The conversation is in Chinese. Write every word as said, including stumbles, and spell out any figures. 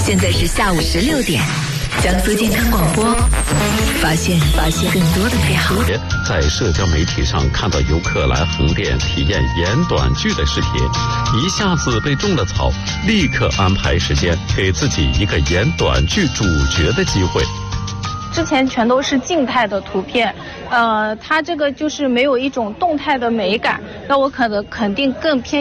现在是下午十六点，江苏健康广播，发现发现更多的美好。 在社交媒体上看到游客来横店体验演短剧的视频，一下子被种了草，立刻安排时间，给自己一个演短剧主角的机会。 之前全都是静态的图片，呃，它这个就是没有一种动态的美感，那我可能肯定更偏